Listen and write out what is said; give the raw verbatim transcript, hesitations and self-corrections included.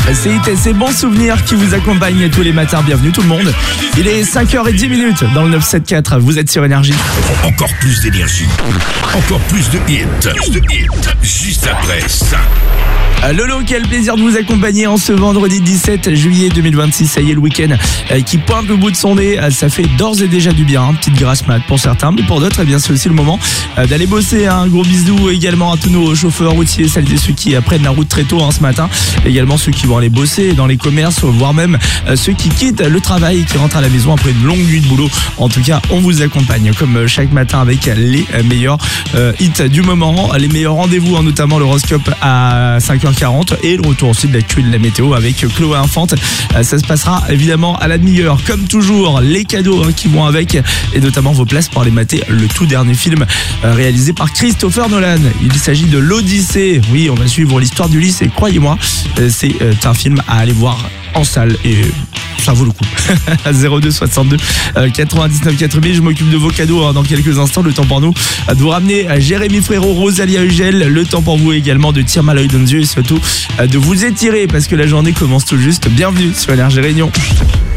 C'est ces bons souvenirs qui vous accompagnent tous les matins. Bienvenue tout le monde. Il est cinq heures dix dans le neuf cent soixante-quatorze. Vous êtes sur Énergie. Encore plus d'énergie. Encore plus de hits. Plus de hits. Juste après ça. Lolo, quel plaisir de vous accompagner en ce vendredi dix-sept juillet deux mille vingt-six. Ça y est, le week-end qui pointe le bout de son nez. Ça fait d'ores et déjà du bien. Hein. Petite grasse mat pour certains, mais pour d'autres, eh bien, c'est aussi le moment d'aller bosser. Un gros bisou également à tous nos chauffeurs routiers, celles et ceux qui prennent la route très tôt hein, ce matin. Également ceux qui vont aller bosser dans les commerces, voire même ceux qui quittent le travail et qui rentrent à la maison après une longue nuit de boulot. En tout cas, on vous accompagne comme chaque matin avec les meilleurs euh, hits du moment, les meilleurs rendez-vous, hein, notamment l'horoscope à cinq heures quarante et le retour aussi de l'actu et de la météo avec Chloé Infante. Ça se passera évidemment à la demi-heure. Comme toujours, les cadeaux hein, qui vont avec et notamment vos places pour aller mater le tout dernier film euh, réalisé par Christopher Nolan. Il s'agit de l'Odyssée. Oui, on va suivre l'histoire d'Ulysse et croyez-moi, c'est euh, un film à aller voir en salle et ça vaut le coup. zéro deux soixante-deux quatre-vingt-dix-neuf quatre mille. Je m'occupe de vos cadeaux hein, dans quelques instants. Le temps pour nous de vous ramener Jérémy Frérot, Rosalia Ugel. Le temps pour vous également de Tire-moi l'œil d'un yeux et surtout de vous étirer parce que la journée commence tout juste. Bienvenue sur Énergie Réunion.